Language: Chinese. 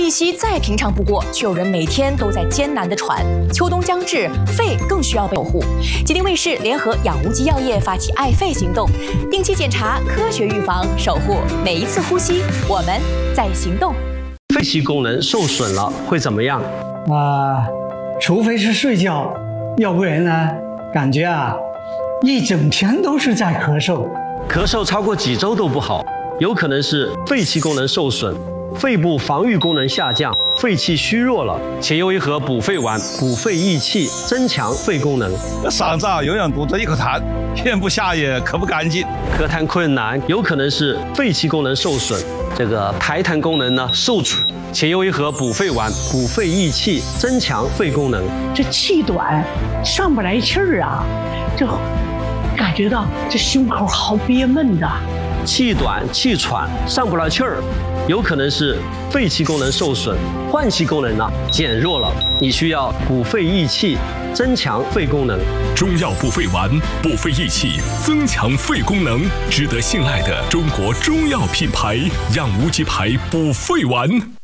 气息再平常不过，却有人每天都在艰难地喘。秋冬将至，肺更需要被保护。吉林卫视联合养无极药业发起爱肺行动，定期检查，科学预防，守护每一次呼吸。我们在行动。 肺气功能受损了会怎么样？ 除非是睡觉，要不然呢，感觉一整天都是在咳嗽。 咳嗽超过几周都不好，有可能是肺气功能受损。肺部防御功能下降，肺气虚弱了，且有一盒补肺丸，补肺益气，增强肺功能。 嗓子永远堵着一口痰，咽不下也咳不干净， 咳痰困难，有可能是肺气功能受损，这个排痰功能呢受阻，且有一盒补肺丸，补肺益气，增强肺功能。 这气短，上不来气儿这感觉到这胸口好憋闷的。 气短气喘，上不来气儿，有可能是肺气功能受损，换气功能呢减弱了，你需要补肺益气，增强肺功能。 中药补肺丸，补肺益气，增强肺功能，值得信赖的中国中药品牌养无极牌补肺丸。